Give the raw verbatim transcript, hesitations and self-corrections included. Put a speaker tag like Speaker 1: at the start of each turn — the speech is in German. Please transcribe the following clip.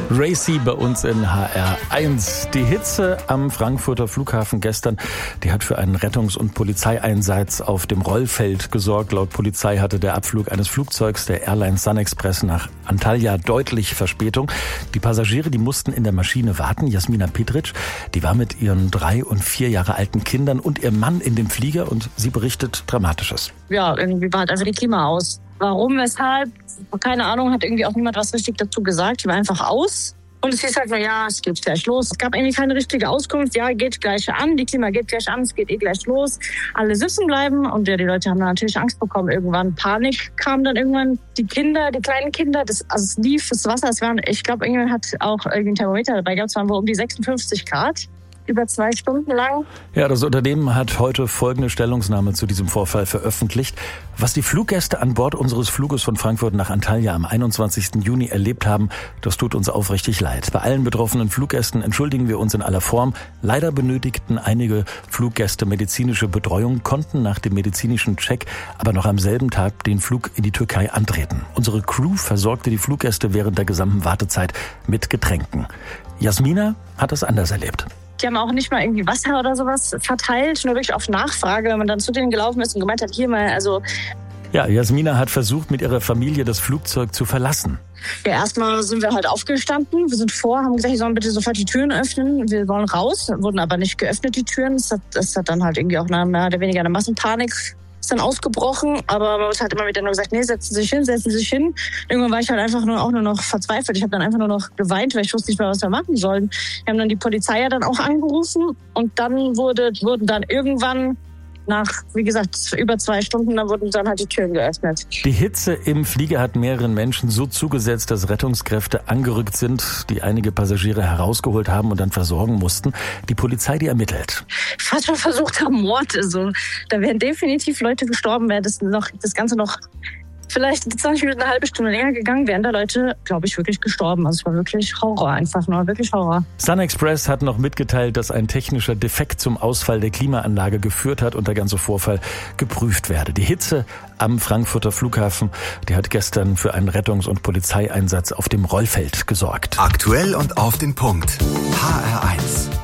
Speaker 1: Racy bei uns in H R eins. Die Hitze am Frankfurter Flughafen gestern, die hat für einen Rettungs- und Polizeieinsatz auf dem Rollfeld gesorgt. Laut Polizei hatte der Abflug eines Flugzeugs der Airline Sun Express nach Antalya deutlich Verspätung. Die Passagiere, die mussten in der Maschine warten. Jasmina Petric, die war mit ihren drei und vier Jahre alten Kindern und ihrem Mann in dem Flieger und sie berichtet Dramatisches.
Speaker 2: Ja, irgendwie war halt einfach die Klima aus. Warum, weshalb, keine Ahnung, hat irgendwie auch niemand was richtig dazu gesagt. Die war einfach aus. Und es hieß halt nur, ja, es geht gleich los. Es gab irgendwie keine richtige Auskunft. Ja, geht gleich an, die Klima geht gleich an, es geht eh gleich los. Alle sitzen bleiben. Und ja, die Leute haben dann natürlich Angst bekommen. Irgendwann Panik kam dann irgendwann. Die Kinder, die kleinen Kinder, das, also es lief, das Wasser, es waren, ich glaube, irgendwann hat auch irgendein Thermometer dabei gehabt. Es waren wohl um die sechsundfünfzig Grad. Über zwei Stunden lang.
Speaker 1: Ja, das Unternehmen hat heute folgende Stellungnahme zu diesem Vorfall veröffentlicht. Was die Fluggäste an Bord unseres Fluges von Frankfurt nach Antalya am einundzwanzigsten Juni erlebt haben, das tut uns aufrichtig leid. Bei allen betroffenen Fluggästen entschuldigen wir uns in aller Form. Leider benötigten einige Fluggäste medizinische Betreuung, konnten nach dem medizinischen Check aber noch am selben Tag den Flug in die Türkei antreten. Unsere Crew versorgte die Fluggäste während der gesamten Wartezeit mit Getränken. Jasmina hat es anders erlebt.
Speaker 2: Die haben auch nicht mal irgendwie Wasser oder sowas verteilt, nur wirklich auf Nachfrage, wenn man dann zu denen gelaufen ist und gemeint hat, hier mal, also...
Speaker 1: Ja, Jasmina hat versucht, mit ihrer Familie das Flugzeug zu verlassen.
Speaker 2: Ja, erstmal sind wir halt aufgestanden, wir sind vor, haben gesagt, die sollen bitte sofort die Türen öffnen, wir wollen raus, wurden aber nicht geöffnet, die Türen. Das hat, das hat dann halt irgendwie auch eine, mehr oder weniger eine Massenpanik ist dann ausgebrochen, aber man hat immer wieder nur gesagt, nee, setzen Sie sich hin, setzen Sie sich hin. Irgendwann war ich halt einfach nur auch nur noch verzweifelt. Ich habe dann einfach nur noch geweint, weil ich wusste nicht mehr, was wir machen sollen. Wir haben dann die Polizei ja dann auch angerufen und dann wurde, wurden dann irgendwann nach, wie gesagt, über zwei Stunden, dann wurden dann halt die Türen geöffnet.
Speaker 1: Die Hitze im Flieger hat mehreren Menschen so zugesetzt, dass Rettungskräfte angerückt sind, die einige Passagiere herausgeholt haben und dann versorgen mussten. Die Polizei, die ermittelt.
Speaker 2: Fast schon versuchter Mord. Also, da wären definitiv Leute gestorben, wäre das, noch, das Ganze noch vielleicht zwanzig Minuten, eine halbe Stunde länger gegangen, wären da Leute, glaube ich, wirklich gestorben. Also es war wirklich Horror, einfach nur, wirklich Horror.
Speaker 1: Sun Express hat noch mitgeteilt, dass ein technischer Defekt zum Ausfall der Klimaanlage geführt hat und der ganze Vorfall geprüft werde. Die Hitze am Frankfurter Flughafen, die hat gestern für einen Rettungs- und Polizeieinsatz auf dem Rollfeld gesorgt.
Speaker 3: Aktuell und auf den Punkt. H R eins.